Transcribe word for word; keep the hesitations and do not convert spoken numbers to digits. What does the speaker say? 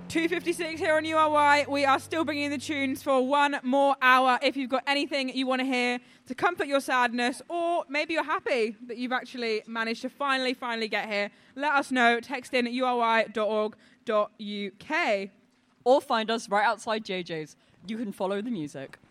two fifty-six here on U R Y. We are still bringing the tunes for one more hour. If you've got anything you want to hear to comfort your sadness, or maybe you're happy that you've actually managed to finally, finally get here, let us know. Text in at u r y dot org dot u k. Or find us right outside J J's. You can follow the music.